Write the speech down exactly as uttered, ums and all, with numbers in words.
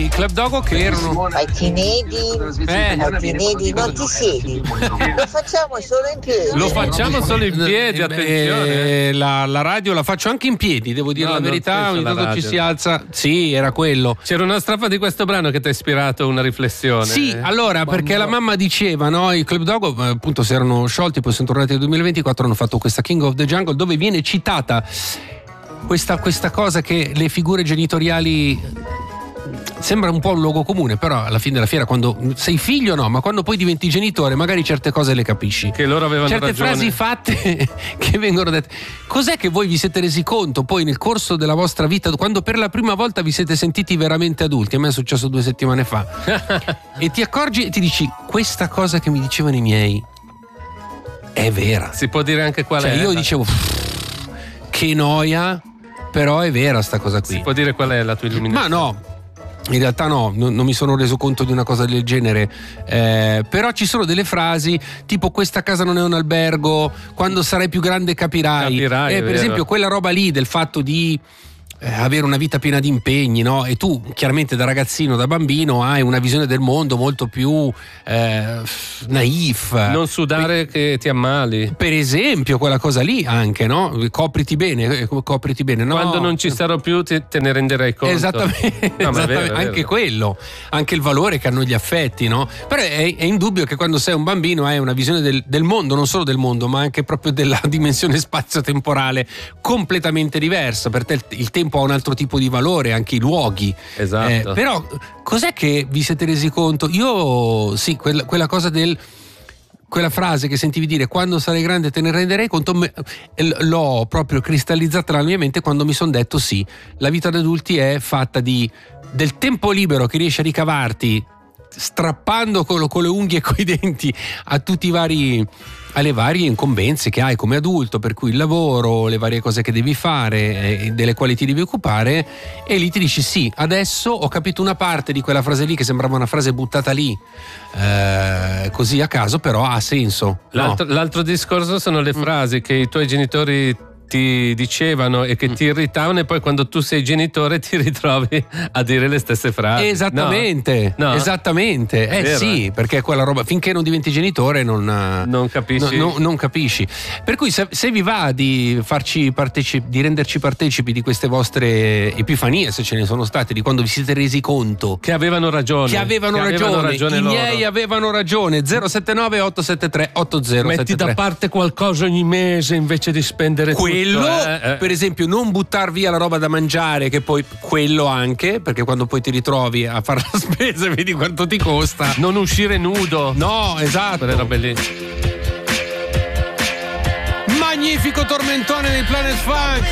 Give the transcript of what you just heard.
di Club Dogo che erano ai cinesi, eh. ai cinesi non ti siedi, lo facciamo solo in piedi. Lo facciamo solo in piedi, Eh, attenzione. eh, la, la radio la faccio anche in piedi, devo dire No, la non verità, penso ogni alla tanto ci radio. si alza. Sì, era quello. C'era una strofa di questo brano che ti ha ispirato una riflessione. Sì, allora, perché la mamma diceva, no, i Club Dogo appunto si erano sciolti, poi sono tornati nel duemilaventiquattro, hanno fatto questa King of the Jungle dove viene citata questa, questa cosa che le figure genitoriali sembra un po' un luogo comune, però alla fine della fiera quando sei figlio no, ma quando poi diventi genitore magari certe cose le capisci. Che loro avevano certe ragione. frasi fatte che vengono dette. Cos'è che voi vi siete resi conto poi nel corso della vostra vita, quando per la prima volta vi siete sentiti veramente adulti? A me è successo due settimane fa. E ti accorgi e ti dici, questa cosa che mi dicevano i miei è vera. Si può dire anche qual Cioè è. io dicevo che noia, però è vera sta cosa qui. Si può dire qual è la tua illuminazione? Ma no, in realtà no, non, non mi sono reso conto di una cosa del genere, eh, però ci sono delle frasi tipo questa casa non è un albergo, quando sarai più grande capirai, Capirai, eh, è per vero. esempio quella roba lì del fatto di eh, avere una vita piena di impegni, no? E tu chiaramente da ragazzino, da bambino hai una visione del mondo molto più eh, naif. Non sudare che ti ammali. Per esempio quella cosa lì anche, no? Copriti bene, eh, copriti bene, no? Quando non ci sarò più te, te ne renderai conto. Esattamente, No, ma è vero, esattamente. è vero. Anche quello, anche il valore che hanno gli affetti, no? Però è, è indubbio che quando sei un bambino hai una visione del, del mondo, non solo del mondo, ma anche proprio della dimensione spazio-temporale completamente diversa. Per te il, il tempo ha un altro tipo di valore, anche i luoghi. Esatto. Eh, però cos'è che vi siete resi conto? Io sì, quella, quella cosa del quella frase che sentivi dire quando sarai grande te ne renderei conto, me- l'ho proprio cristallizzata nella mia mente quando mi sono detto sì, la vita da adulti è fatta di del tempo libero che riesci a ricavarti strappando con, con le unghie e coi denti a tutti i vari alle varie incombenze che hai come adulto, per cui il lavoro, le varie cose che devi fare e delle quali ti devi occupare, e lì ti dici sì, adesso ho capito una parte di quella frase lì che sembrava una frase buttata lì eh, così a caso, però ha senso, no? L'altro, l'altro discorso sono le frasi che i tuoi genitori ti dicevano e che ti irritavano, e poi quando tu sei genitore ti ritrovi a dire le stesse frasi. Esattamente, No? No? esattamente. È Eh vero, sì, eh? perché quella roba, finché non diventi genitore non, Non capisci. no- no- non capisci. Per cui se, se vi va di farci partecipi, di renderci partecipi di queste vostre epifanie, se ce ne sono state, di quando vi siete resi conto Che avevano ragione. che avevano Che ragione, avevano ragione i loro. miei avevano ragione. Zero sette nove otto sette tre otto zero sette tre. Metti da parte qualcosa ogni mese invece di spendere Quello, tutto, eh, eh. per esempio, non buttar via la roba da mangiare, che poi quello anche, perché quando poi ti ritrovi a fare la spesa e vedi quanto ti costa. Non uscire nudo. No, esatto. Quelle robe lì. Magnifico tormentone dei Planet Funk.